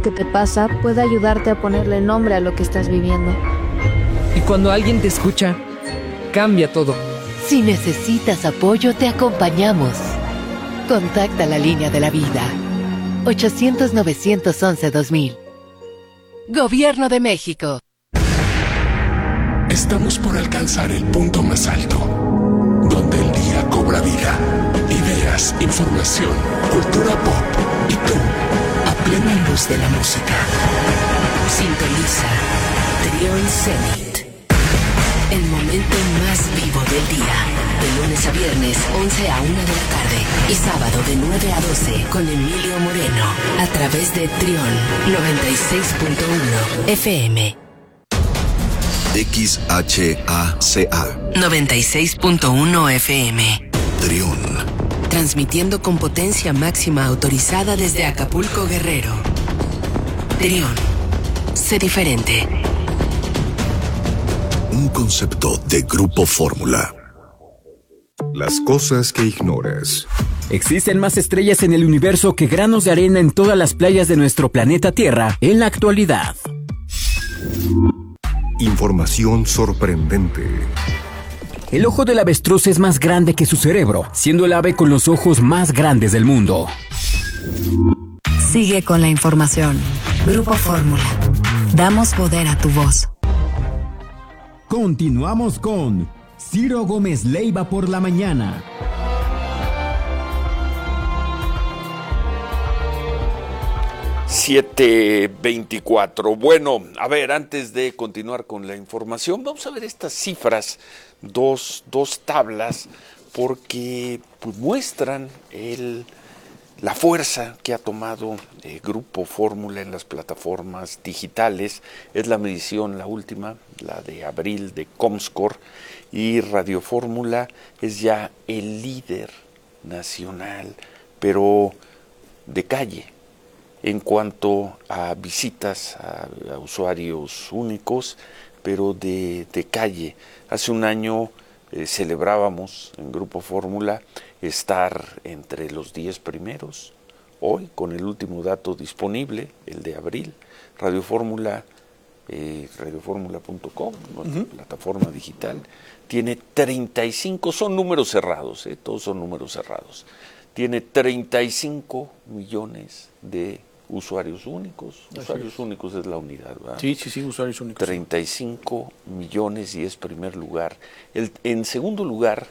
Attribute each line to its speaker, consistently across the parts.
Speaker 1: que te pasa puede ayudarte a ponerle nombre a lo que estás viviendo.
Speaker 2: Y cuando alguien te escucha, cambia todo.
Speaker 3: Si necesitas apoyo, te acompañamos. Contacta la línea de la vida. 800-911-2000. Gobierno de México.
Speaker 4: Estamos por alcanzar el punto más alto, donde el día cobra vida. Ideas, información, cultura pop y tú, a plena luz de la música.
Speaker 5: Sintoniza Trión Zenit. El momento más vivo del día. De lunes a viernes, 11 a 1 de la tarde. Y sábado de 9 a 12 con Emilio Moreno. A través de Trión 96.1 FM.
Speaker 6: XHACA
Speaker 5: 96.1 FM.
Speaker 6: Trión.
Speaker 5: Transmitiendo con potencia máxima autorizada desde Acapulco, Guerrero. Trión. Sé diferente.
Speaker 6: Un concepto de Grupo Fórmula.
Speaker 7: Las cosas que ignoras.
Speaker 8: Existen más estrellas en el universo que granos de arena en todas las playas de nuestro planeta Tierra en la actualidad.
Speaker 7: Información sorprendente.
Speaker 8: El ojo del avestruz es más grande que su cerebro, siendo el ave con los ojos más grandes del mundo.
Speaker 9: Sigue con la información. Grupo Fórmula. Damos poder a tu voz.
Speaker 10: Continuamos con Ciro Gómez Leiva por la mañana.
Speaker 11: (7:24). Bueno, a ver, antes de continuar con la información, vamos a ver estas cifras, dos tablas, porque pues, muestran la fuerza que ha tomado Grupo Fórmula en las plataformas digitales. Es la medición, la última, la de abril de Comscore, y Radio Fórmula es ya el líder nacional, pero de calle, en cuanto a visitas a usuarios únicos, pero de calle. Hace un año celebrábamos en Grupo Fórmula estar entre los 10 primeros. Hoy, con el último dato disponible, el de abril, Radio Fórmula, radioformula.com, nuestra plataforma digital, tiene 35, son números cerrados, todos son números cerrados, tiene 35 millones de usuarios únicos. Usuarios únicos es la unidad, ¿verdad?
Speaker 12: Sí, usuarios únicos.
Speaker 11: 35 millones y es primer lugar. En segundo lugar,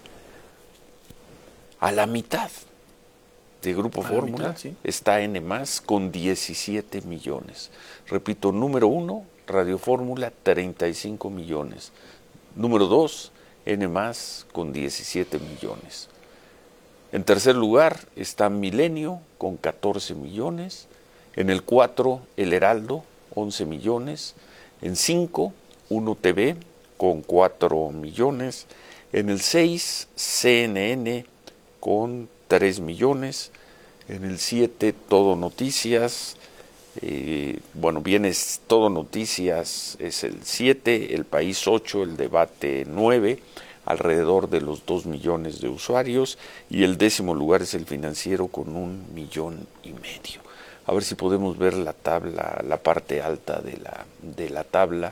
Speaker 11: a la mitad de Grupo Fórmula, está N+, con 17 millones. Repito, número 1, Radio Fórmula, 35 millones. Número 2, N+, con 17 millones. En tercer lugar está Milenio, con 14 millones. En el 4, El Heraldo, 11 millones. En 5, Uno TV, con 4 millones. En el 6, CNN, con 3 millones. En el 7, Todo Noticias. Viene Todo Noticias, es el 7, El País 8, El Debate 9, alrededor de los 2 millones de usuarios. Y el 10º lugar es El Financiero, con 1,5 millones. A ver si podemos ver la tabla, la parte alta de la tabla.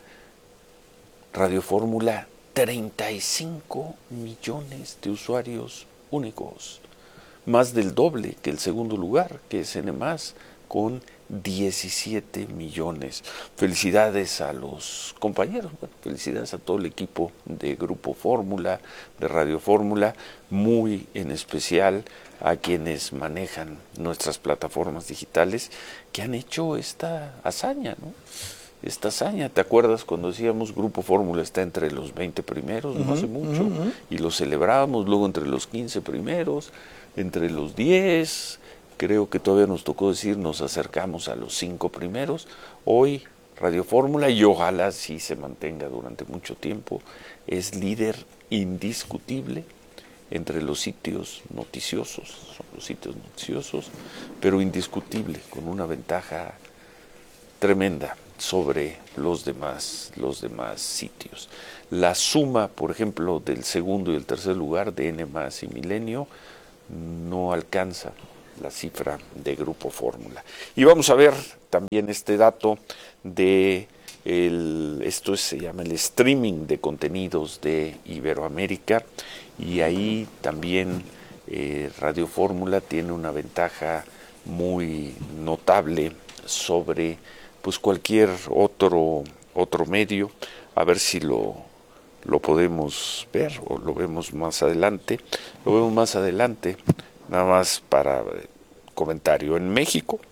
Speaker 11: Radio Fórmula, 35 millones de usuarios únicos, más del doble que el segundo lugar, que es N+, con 17 millones. Felicidades a los compañeros, felicidades a todo el equipo de Grupo Fórmula, de Radio Fórmula, muy en especial a quienes manejan nuestras plataformas digitales, que han hecho esta hazaña, ¿no? Esta hazaña, ¿te acuerdas cuando decíamos Grupo Fórmula está entre los 20 primeros, no hace mucho, y lo celebrábamos, luego entre los 15 primeros, entre los 10, creo que todavía nos tocó decir, nos acercamos a los 5 primeros. Hoy Radio Fórmula, y ojalá sí se mantenga durante mucho tiempo, es líder indiscutible entre los sitios noticiosos, son los sitios noticiosos, pero indiscutible, con una ventaja tremenda sobre los demás sitios. La suma, por ejemplo, del segundo y el tercer lugar de N+ y Milenio no alcanza la cifra de Grupo Fórmula. Y vamos a ver también este dato de esto se llama el streaming de contenidos de Iberoamérica, y ahí también Radio Fórmula tiene una ventaja muy notable sobre pues cualquier otro medio. A ver si lo podemos ver o lo vemos más adelante. Lo vemos más adelante, nada más para comentario. En México,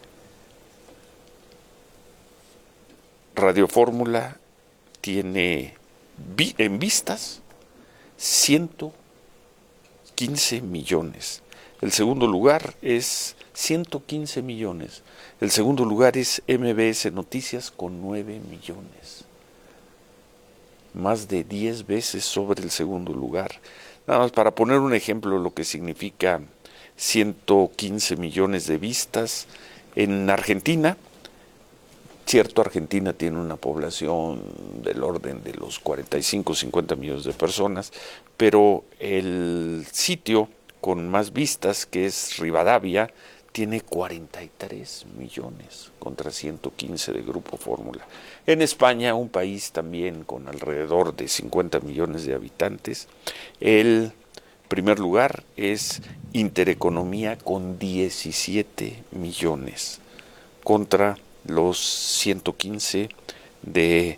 Speaker 11: Radio Fórmula tiene en vistas 115 millones. El segundo lugar es 115 millones. El segundo lugar es MBS Noticias con 9 millones. Más de 10 veces sobre el segundo lugar. Nada más para poner un ejemplo lo que significa 115 millones de vistas. En Argentina, cierto, Argentina tiene una población del orden de los 45-50 millones de personas, pero el sitio con más vistas, que es Rivadavia, tiene 43 millones contra 115 de Grupo Fórmula. En España, un país también con alrededor de 50 millones de habitantes, el primer lugar es Intereconomía con 17 millones contra los 115 de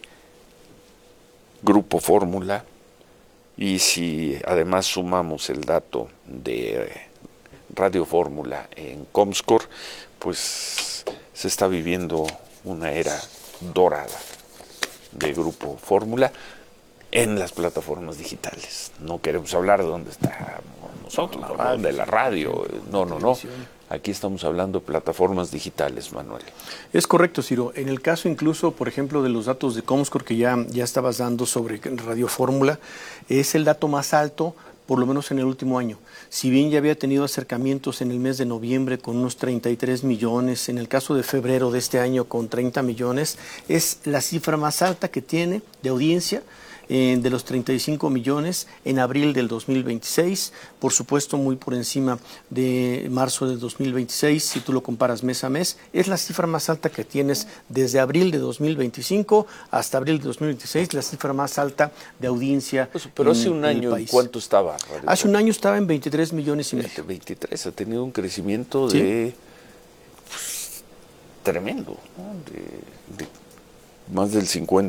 Speaker 11: Grupo Fórmula. Y si además sumamos el dato de Radio Fórmula en Comscore, pues se está viviendo una era dorada de Grupo Fórmula en las plataformas digitales. No queremos hablar de dónde estamos nosotros, ¿no? De la radio, no. Aquí estamos hablando de plataformas digitales, Manuel.
Speaker 12: Es correcto, Ciro. En el caso incluso, por ejemplo, de los datos de Comscore que ya estabas dando sobre Radio Fórmula, es el dato más alto, por lo menos en el último año. Si bien ya había tenido acercamientos en el mes de noviembre con unos 33 millones, en el caso de febrero de este año con 30 millones, es la cifra más alta que tiene de audiencia, de los 35 millones en abril del 2026, por supuesto muy por encima de marzo del 2026, si tú lo comparas mes a mes, es la cifra más alta que tienes desde abril de 2025 hasta abril de 2026, la cifra más alta de audiencia.
Speaker 11: Pero hace un año, ¿en cuánto estaba?
Speaker 12: Hace un año estaba en 23 millones y medio.
Speaker 11: 23, ha tenido un crecimiento de tremendo, ¿no? De más del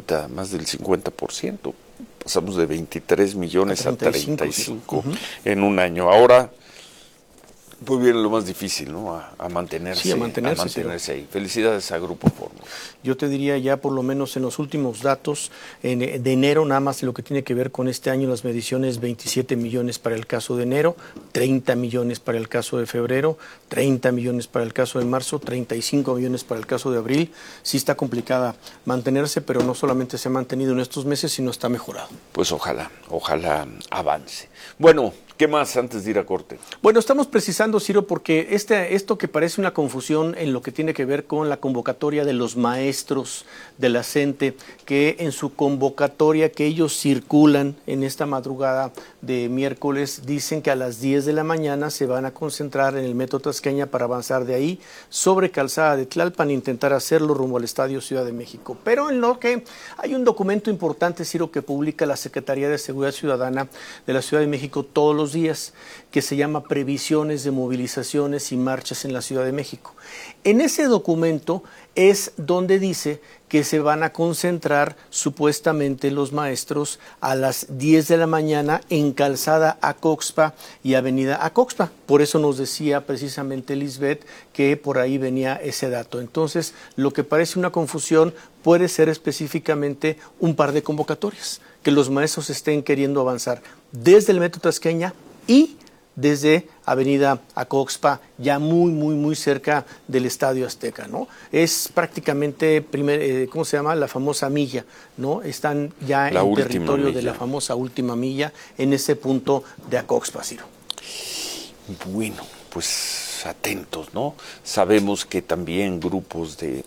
Speaker 11: 50%. Pasamos de 23 millones a 35 en un año. Ahora, pues viene lo más difícil, ¿no? A mantenerse, a mantenerse ahí. Felicidades a Grupo Fórmula.
Speaker 12: Yo te diría ya por lo menos en los últimos datos de enero, nada más lo que tiene que ver con este año, las mediciones, 27 millones para el caso de enero, 30 millones para el caso de febrero, 30 millones para el caso de marzo, 35 millones para el caso de abril. Sí está complicada mantenerse, pero no solamente se ha mantenido en estos meses, sino está mejorado.
Speaker 11: Pues ojalá avance. Bueno, ¿qué más antes de ir a corte?
Speaker 12: Bueno, estamos precisando, Ciro, porque esto que parece una confusión en lo que tiene que ver con la convocatoria de los maestros de la CENTE, que en su convocatoria que ellos circulan en esta madrugada de miércoles, dicen que a las 10 de la mañana se van a concentrar en el Metro Tasqueña para avanzar de ahí sobre Calzada de Tlalpan e intentar hacerlo rumbo al Estadio Ciudad de México. Pero en lo que hay un documento importante, Ciro, que publica la Secretaría de Seguridad Ciudadana de la Ciudad de México todos los días, que se llama Previsiones de Movilizaciones y Marchas en la Ciudad de México. En ese documento es donde dice que se van a concentrar supuestamente los maestros a las 10 de la mañana en Calzada Acoxpa y Avenida Acoxpa. Por eso nos decía precisamente Lisbeth que por ahí venía ese dato. Entonces, lo que parece una confusión puede ser específicamente un par de convocatorias, que los maestros estén queriendo avanzar desde el Metro Tasqueña y desde Avenida Acoxpa, ya muy cerca del Estadio Azteca, ¿no? Es prácticamente, ¿cómo se llama? La famosa milla, ¿no? Están ya en territorio de la famosa última milla, en ese punto de Acoxpa, Ciro.
Speaker 11: Bueno, pues atentos, ¿no? Sabemos que también grupos de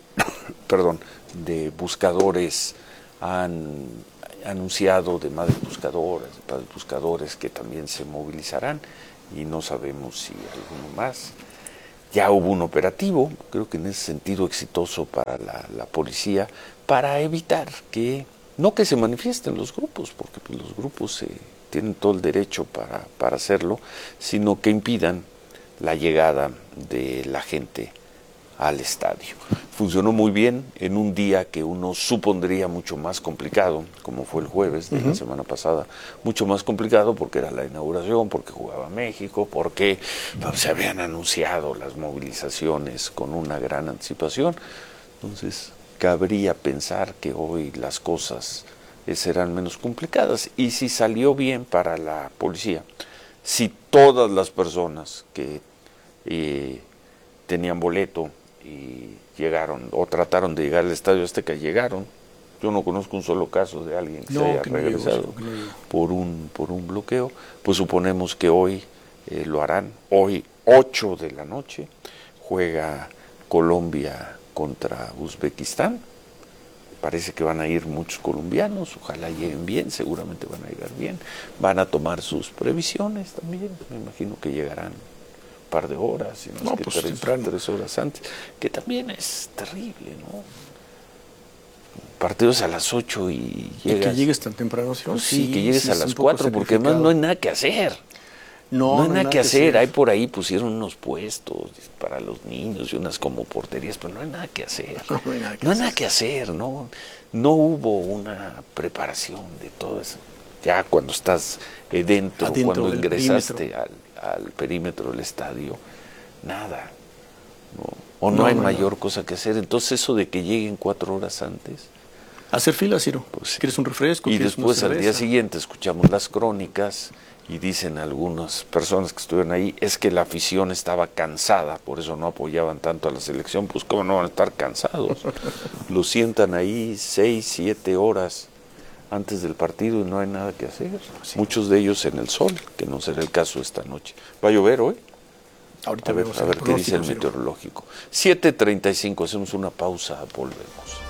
Speaker 11: buscadores han anunciado, de madres buscadoras, de padres buscadores, que también se movilizarán, y no sabemos si alguno más. Ya hubo un operativo, creo que en ese sentido exitoso para la policía, para evitar que, no que se manifiesten los grupos, porque pues, los grupos tienen todo el derecho para hacerlo, sino que impidan la llegada de la gente al estadio. Funcionó muy bien en un día que uno supondría mucho más complicado, como fue el jueves de la semana pasada, mucho más complicado porque era la inauguración, porque jugaba México, porque se habían anunciado las movilizaciones con una gran anticipación. Entonces, cabría pensar que hoy las cosas serán menos complicadas. Y si salió bien para la policía, si todas las personas que tenían boleto y llegaron o trataron de llegar al Estadio Azteca llegaron, yo no conozco un solo caso de alguien que se haya regresado por un bloqueo, pues suponemos que hoy lo harán. Hoy 8 de la noche juega Colombia contra Uzbekistán. Parece que van a ir muchos colombianos, ojalá lleguen bien, seguramente van a llegar bien, van a tomar sus previsiones también, me imagino que llegarán par de horas, no, es que pues 3 horas antes, que también es terrible, ¿no? Partidos a las 8 y llegas...
Speaker 12: ¿Y que llegues tan temprano?
Speaker 11: Pues sí, que llegues a las 4, porque además no hay nada que hacer. No hay nada que hacer. Ahí por ahí pusieron unos puestos para los niños y unas como porterías, pero no hay nada que hacer. No hay nada que hacer, ¿no? No hubo una preparación de todo eso. Ya cuando estás dentro cuando ingresaste al perímetro del estadio, nada. O no hay mayor cosa que hacer. Entonces eso de que lleguen 4 horas antes...
Speaker 12: Hacer fila, Ciro. Pues, ¿quieres un refresco?
Speaker 11: Y después al día siguiente escuchamos las crónicas y dicen algunas personas que estuvieron ahí, es que la afición estaba cansada, por eso no apoyaban tanto a la selección. Pues cómo no van a estar cansados. Lo sientan ahí 6, 7 horas antes del partido y no hay nada que hacer. Sí. Muchos de ellos en el sol, que no será el caso esta noche. ¿Va a llover hoy?
Speaker 12: Ahorita
Speaker 11: a ver qué dice el meteorológico. 7:35, hacemos una pausa, volvemos.